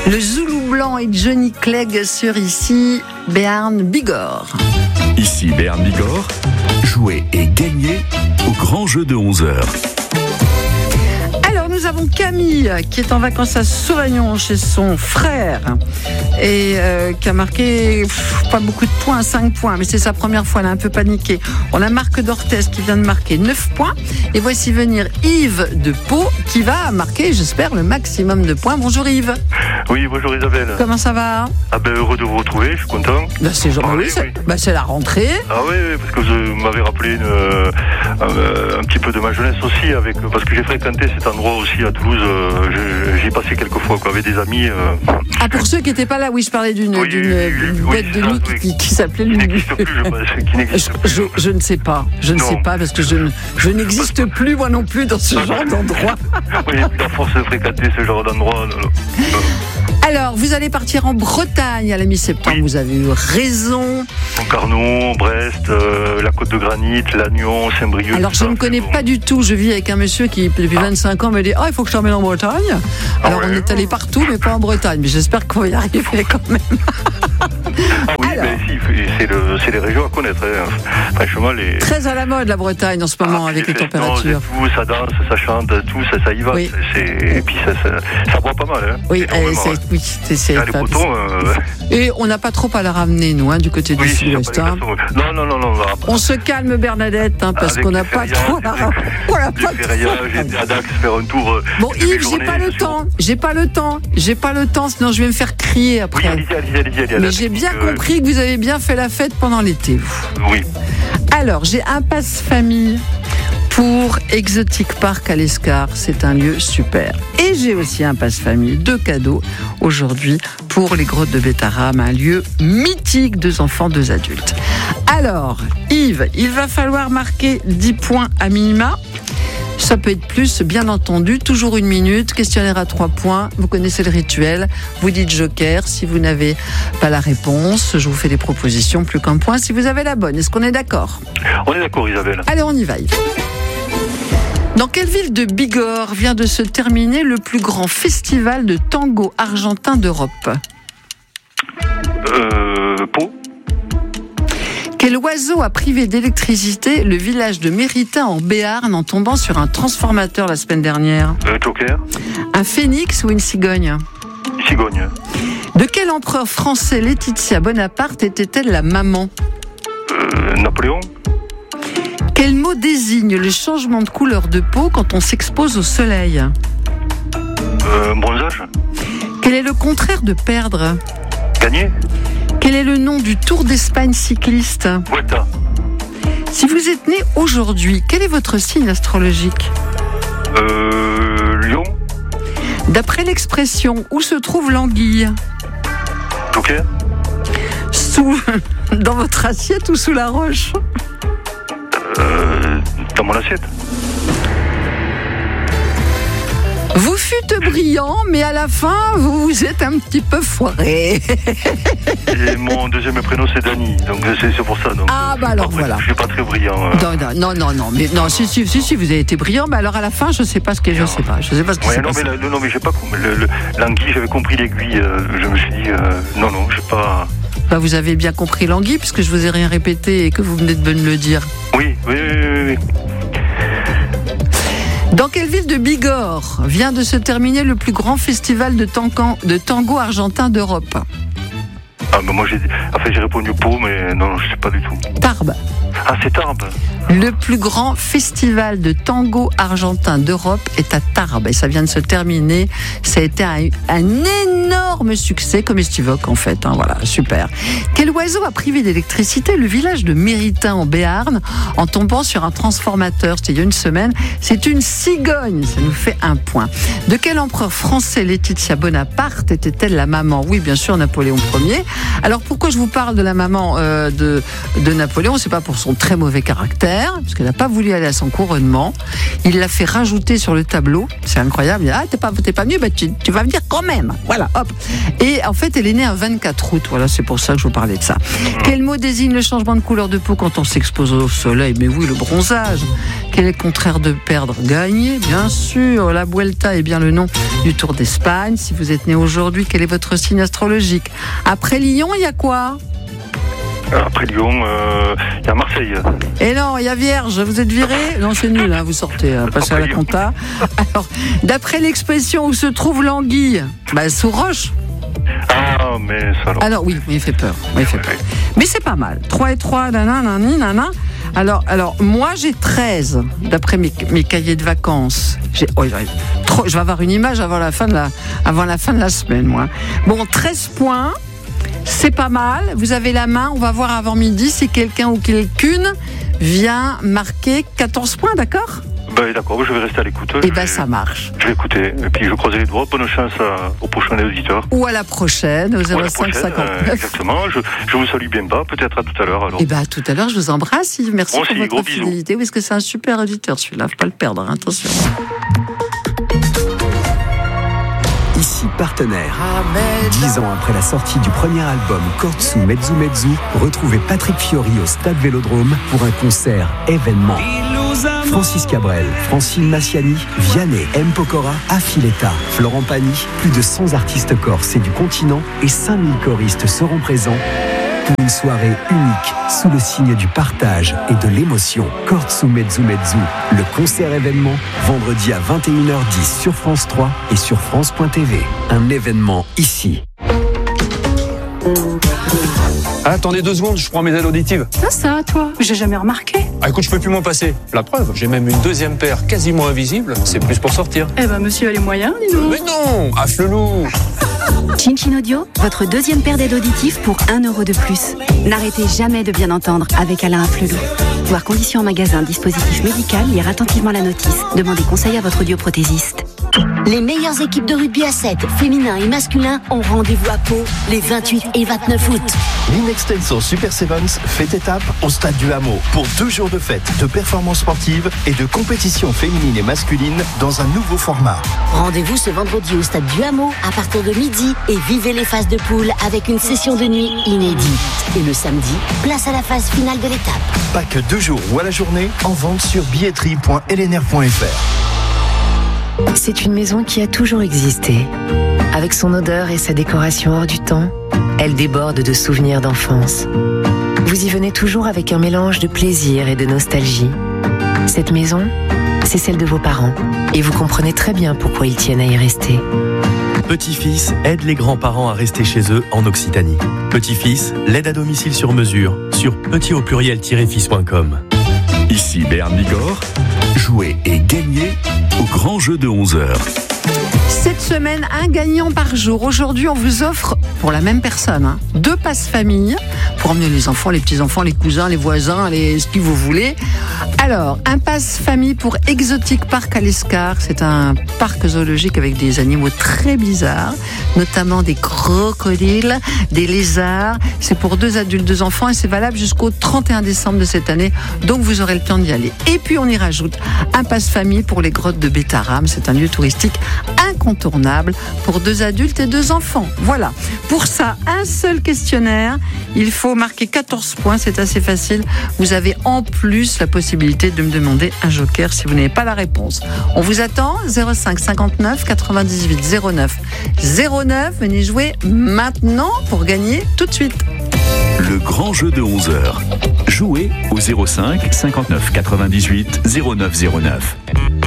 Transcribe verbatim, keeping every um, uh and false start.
Le Zoulou Blanc et Johnny Clegg sur ici, Béarn Bigorre. Ici Béarn Bigorre, jouez et gagnez au grand jeu de onze heures. Alors nous avons Camille qui est en vacances à Sauvagnon chez son frère et euh, qui a marqué pff, pas beaucoup de points, cinq points, mais c'est sa première fois, elle a un peu paniqué. On a Marc d'Orthez qui vient de marquer neuf points et voici venir Yves de Pau qui va marquer, j'espère, le maximum de points. Bonjour Yves. Oui, bonjour Isabelle. Comment ça va? Ah ben heureux de vous retrouver, je suis content. Ben, c'est genre, ah, oui, oui, c'est, oui. Ben, c'est la rentrée. Ah oui, oui, parce que vous m'avez rappelé une, euh, un, un petit peu de ma jeunesse aussi, avec, parce que j'ai fréquenté cet endroit aussi à Toulouse, euh, j'y ai passé quelques fois quoi, avec des amis. Euh... Ah, pour ceux qui n'étaient pas là, oui, je parlais d'une, oui, d'une, oui, d'une oui, bête oui, de nuit oui, qui, qui s'appelait qui le n'existe plus, je pense, qui n'existe je, je, plus. je ne sais pas, je ne Non. sais pas, parce que je, ne, je n'existe plus, moi non plus, dans ce genre d'endroit. Oui, la force de fréquenter ce genre d'endroit. Non, non. Alors, vous allez partir en Bretagne à la mi-septembre, Oui. vous avez eu raison. Concarneau, Brest, euh, la Côte de Granit, Lannion, Saint-Brieuc. Alors, tout je ça, ne connais bon. pas du tout, je vis avec un monsieur qui, depuis vingt-cinq ans, me dit « Ah, il faut que je t'emmène en Bretagne ». Alors, Ah ouais. on est allé partout, mais pas en Bretagne. Mais j'espère qu'on va y arriver quand même. Ah oui, Alors. ben si, c'est, le, c'est les régions à connaître. Hein. Franchement, les... Très à la mode, la Bretagne, en ce moment, Ah, avec les festons températures. et tout, ça danse, ça chante, tout, ça, ça y va. Oui. C'est, et puis ça, ça, ça boit pas mal. Hein. Oui, Énormément, euh, c'est, hein. oui, c'est, c'est Ah, les fab- potons, euh, Et on n'a pas trop à la ramener, nous, hein, du côté du oui, si, sud-ouest. pas hein. les garçons. Non, non, non, non. On, va... On se calme, Bernadette, hein, parce Avec qu'on n'a les pas férias, trop à la les- ramener. On n'a Les pas férias, trop. j'étais à Dax faire un tour. euh, Bon, toutes Yves, les j'ai journées, pas le je suis- temps. J'ai pas le temps. J'ai pas le temps, sinon je vais me faire crier Oui, après. allez-y, allez-y, allez-y. allez-y, Mais la j'ai bien technique, euh, compris que vous avez bien fait la fête pendant l'été, vous. Oui. Alors, j'ai un passe-famille pour Exotic Park à l'Escar. C'est un lieu super. Et j'ai aussi un passe-famille, deux cadeaux aujourd'hui pour les grottes de Bétarame, un lieu mythique, deux enfants, deux adultes. Alors, Yves, il va falloir marquer dix points à minima. Ça peut être plus, bien entendu. Toujours une minute, questionnaire à trois points. Vous connaissez le rituel. Vous dites joker. Si vous n'avez pas la réponse, je vous fais des propositions, plus qu'un point si vous avez la bonne. Est-ce qu'on est d'accord ? On est d'accord, Isabelle. Allez, on y va. Yves. Dans quelle ville de Bigorre vient de se terminer le plus grand festival de tango argentin d'Europe ? Euh, Pau. Quel oiseau a privé d'électricité le village de Méritain en Béarn en tombant sur un transformateur la semaine dernière ? Euh, Joker. Un phénix ou une cigogne ? Cigogne. De quel empereur français Laetitia Bonaparte était-elle la maman ? Euh, Napoléon. Quel mot désigne le changement de couleur de peau quand on s'expose au soleil ? Euh, bronzage. Quel est le contraire de perdre ? Gagné. Quel est le nom du Tour d'Espagne cycliste ? Vuelta. Si vous êtes né aujourd'hui, quel est votre signe astrologique ? Euh, Lyon. D'après l'expression, où se trouve l'anguille ? Joker. Sous, dans votre assiette ou sous la roche ? Euh, dans mon assiette. Vous fûtes brillant, mais à la fin, vous vous êtes un petit peu foiré. Et mon deuxième prénom c'est Dany, donc c'est, c'est pour ça. Donc, Ah, euh, bah je suis alors, pas très- voilà. Je suis pas très brillant. euh. Non, non, non, non, non, mais non, si, si, si, si, vous avez été brillant, mais alors à la fin, je sais pas ce que, je sais pas, je sais pas ce qui Ouais, s'est non, passé. mais, la- non, mais j'ai pas compris. Le, le, l'anguille, j'avais compris l'aiguille. euh, je me suis dit, euh, non, non, j'ai pas. Bah, vous avez bien compris l'anguille, puisque je vous ai rien répété et que vous venez de me le dire. Oui, oui, oui, oui. oui. Dans quelle ville de Bigorre vient de se terminer le plus grand festival de tango, de tango argentin d'Europe ? Ah, mais moi j'ai, enfin, j'ai répondu Pau, mais non, je sais pas du tout. Tarbes. Ah, c'est Tarbes. Le plus grand festival de tango argentin d'Europe est à Tarbes et ça vient de se terminer. Ça a été un, un énorme succès, comme Estivoque en fait. Hein, voilà, super. Quel oiseau a privé d'électricité le village de Méritain en Béarn en tombant sur un transformateur ? C'était il y a une semaine. C'est une cigogne. Ça nous fait un point. De quel empereur français Laetitia Bonaparte était-elle la maman ? Oui, bien sûr, Napoléon Ier. Alors pourquoi je vous parle de la maman euh, de, de Napoléon ? C'est pas pour son très mauvais caractère, parce qu'elle n'a pas voulu aller à son couronnement. Il l'a fait rajouter sur le tableau. C'est incroyable. Il dit, ah, t'es pas, t'es pas venu, bah, tu, tu vas venir quand même. Voilà, hop. Et en fait, elle est née un vingt-quatre août. Voilà, c'est pour ça que je vous parlais de ça. Quel mot désigne le changement de couleur de peau quand on s'expose au soleil? Mais oui, le bronzage. Quel est le contraire de perdre? Gagner, bien sûr. La Vuelta est bien le nom du Tour d'Espagne. Si vous êtes né aujourd'hui, quel est votre signe astrologique? Après Lyon, il y a quoi? Après Lyon, il euh, y a Marseille. Et non, il y a Vierge, vous êtes viré? Non, c'est nul, hein, vous sortez, hein, passez à la compta. Alors, d'après l'expression où se trouve l'anguille, bah, sous roche. Ah, mais ça alors. Alors oui, il fait peur. Il fait peur. Mais c'est pas mal. trois et trois, nanana, nanana. Alors, alors, moi j'ai treize, d'après mes, mes cahiers de vacances. J'ai, oh, trop, je vais avoir une image avant la fin de la, avant la, fin de la semaine, moi. Bon, treize points. C'est pas mal, vous avez la main, on va voir avant midi si quelqu'un ou quelqu'une vient marquer quatorze points, d'accord? Ben, d'accord, je vais rester à l'écoute. Et ben ça marche. Je vais écouter, et puis je croise les doigts, bonne chance à, au prochain auditeur. Ou à la prochaine, au zéro cinq cinquante-neuf. Euh, exactement, je, je vous salue bien bas, peut-être à tout à l'heure alors. Et ben à tout à l'heure, je vous embrasse, Yves, merci bon, pour si, votre fidélité, parce que c'est un super auditeur celui-là, faut pas le perdre, hein, attention. Ici Partenaire. Dix ans après la sortie du premier album Kortsu Mezzu Mezzu, retrouvez Patrick Fiori au Stade Vélodrome pour un concert événement. Francis Cabrel, Francine Massiani, Vianney, M. Pokora, Affiletta, Florent Pagny, plus de cent artistes corses et du continent et cinq mille choristes seront présents pour une soirée unique sous le signe du partage et de l'émotion. Kortsu Mezzu Mezzu, le concert événement, vendredi à vingt et une heures dix sur France trois et sur France point T V. Un événement ici. Ah, attendez deux secondes, je prends mes aides auditives. Ah ça, toi, j'ai jamais remarqué. Ah écoute, je peux plus m'en passer. La preuve, j'ai même une deuxième paire quasiment invisible. C'est plus pour sortir. Eh ben, monsieur a les moyens, dis donc. Mais non, à Flelou. Chin Audio, votre deuxième paire d'aides auditives pour un euro de plus. N'arrêtez jamais de bien entendre avec Alain Afflelou. Voir conditions en magasin, dispositif médical, lire attentivement la notice. Demandez conseil à votre audioprothésiste. Les meilleures équipes de rugby à sept, féminin et masculin, ont rendez-vous à Pau les vingt-huit et vingt-neuf août. L'Inextenso Super Sevens fait étape au Stade du Hameau pour deux jours de fête, de performances sportives et de compétitions féminines et masculines dans un nouveau format. Rendez-vous ce vendredi au Stade du Hameau à partir de midi et vivez les phases de poule avec une session de nuit inédite. Et le samedi, place à la phase finale de l'étape. Pas que deux jours ou à la journée, en vente sur billetterie point L N R point F R. C'est une maison qui a toujours existé. Avec son odeur et sa décoration hors du temps, elle déborde de souvenirs d'enfance. Vous y venez toujours avec un mélange de plaisir et de nostalgie. Cette maison, c'est celle de vos parents. Et vous comprenez très bien pourquoi ils tiennent à y rester. Petit-fils aide les grands-parents à rester chez eux en Occitanie. Petit-fils, l'aide à domicile sur mesure sur petit au pluriel-fils point com. Ici Béarn Bigorre, jouez et gagnez au grand jeu de onze heures. Cette semaine, un gagnant par jour. Aujourd'hui, on vous offre, pour la même personne, hein, deux passes famille pour emmener les enfants, les petits-enfants, les cousins, les voisins, les, ce que vous voulez. Alors, un passe famille pour Exotic Park à l'Escar. C'est un parc zoologique avec des animaux très bizarres, notamment des crocodiles, des lézards. C'est pour deux adultes, deux enfants et c'est valable jusqu'au trente et un décembre de cette année. Donc, vous aurez le temps d'y aller. Et puis, on y rajoute un passe famille pour les grottes de Bétaram. C'est un lieu touristique incontournable pour deux adultes et deux enfants. Voilà. Pour ça, un seul questionnaire. Il faut marquer quatorze points. C'est assez facile. Vous avez en plus la possibilité de me demander un joker si vous n'avez pas la réponse. On vous attend. zéro cinq cinquante-neuf quatre-vingt-dix-huit zéro neuf zéro neuf. Venez jouer maintenant pour gagner tout de suite. Le grand jeu de onze heures. Jouez au zéro cinq cinquante-neuf quatre-vingt-dix-huit zéro neuf zéro neuf.